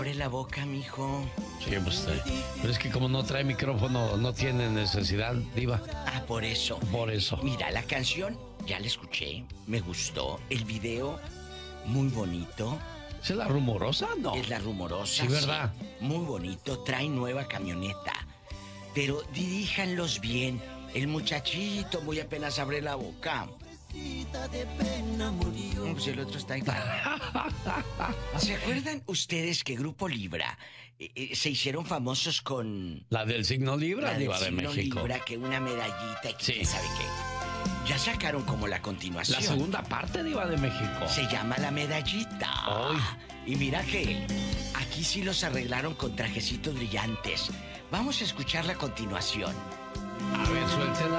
abre la boca, mijo. Sí, pues, pero es que como no trae micrófono, no tiene necesidad, diva. Ah, por eso. Por eso. Mira, la canción, ya la escuché, me gustó. El video, muy bonito. ¿Es la rumorosa? No. Es la rumorosa. Sí, ¿verdad? Sí, muy bonito, trae nueva camioneta. Pero diríjanlos bien. El muchachito muy apenas abre la boca. Pues el otro está igual. ¿Se acuerdan ustedes que Grupo Libra se hicieron famosos con... La del signo Libra, la diva del de signo México. Libra, que una medallita y que Sí. quién sabe qué? Ya sacaron como la continuación. La segunda parte, diva de México. Se llama La Medallita. Ay. Y mira que aquí sí los arreglaron con trajecitos brillantes. Vamos a escuchar la continuación. A ver, suéltela.